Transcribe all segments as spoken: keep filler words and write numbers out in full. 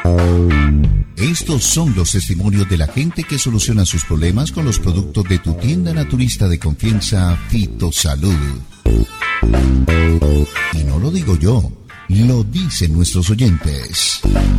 Estos son los testimonios de la gente que soluciona sus problemas con los productos de tu tienda naturista de confianza, Fitosalud. Y no lo digo yo, lo dicen nuestros oyentes.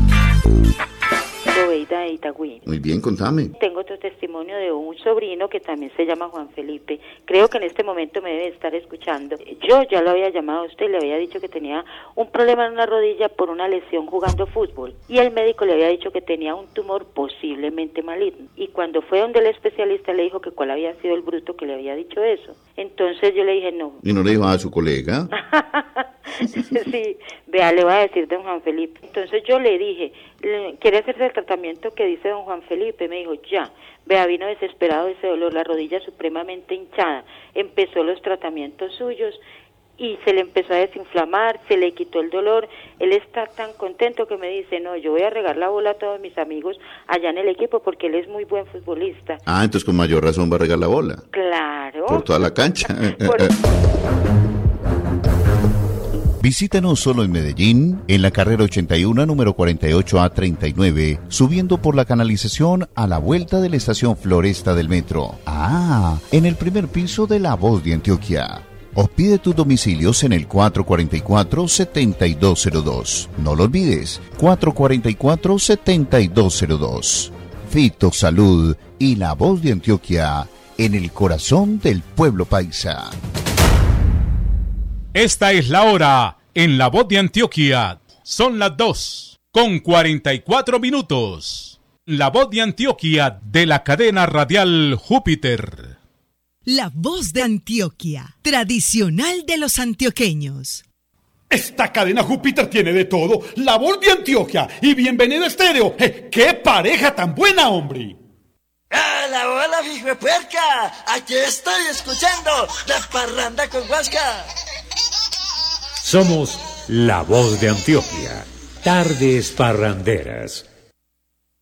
De Itagüí. Muy bien, contame. Tengo otro testimonio de un sobrino que también se llama Juan Felipe. Creo que en este momento me debe estar escuchando. Yo ya lo había llamado a usted, le había dicho que tenía un problema en una rodilla por una lesión jugando fútbol. Y el médico le había dicho que tenía un tumor posiblemente maligno. Y cuando fue donde el especialista le dijo que cuál había sido el bruto que le había dicho eso. Entonces yo le dije no. ¿Y no le dijo a su colega? Sí, vea, le voy a decir don Juan Felipe. Entonces yo le dije, ¿quiere hacerse el tratamiento que dice don Juan Felipe? Me dijo, ya. Vea, vino desesperado ese dolor, la rodilla supremamente hinchada. Empezó los tratamientos suyos y se le empezó a desinflamar, se le quitó el dolor. Él está tan contento que me dice, no, yo voy a regar la bola a todos mis amigos allá en el equipo porque él es muy buen futbolista. Ah, entonces con mayor razón va a regar la bola. Claro. Por toda la cancha. Por... Visítanos solo en Medellín, en la carrera ochenta y uno, número cuarenta y ocho A treinta y nueve, subiendo por la canalización a la vuelta de la estación Floresta del metro. Ah, en el primer piso de La Voz de Antioquia. O pide tus domicilios en el cuatro cuatro cuatro, siete dos cero dos. No lo olvides, cuatro cuatro cuatro, siete dos cero dos. Fitosalud y La Voz de Antioquia, en el corazón del pueblo paisa. Esta es la hora en La Voz de Antioquia. Son las dos con cuarenta y cuatro minutos. La Voz de Antioquia de la cadena radial Júpiter. La Voz de Antioquia, tradicional de los antioqueños. Esta cadena Júpiter tiene de todo. La Voz de Antioquia y Bienvenido Estéreo. Eh, ¡Qué pareja tan buena, hombre! ¡Hola, hola, hijo de puerca! Aquí estoy escuchando la parranda con Huasca. Somos La Voz de Antioquia, tardes parranderas.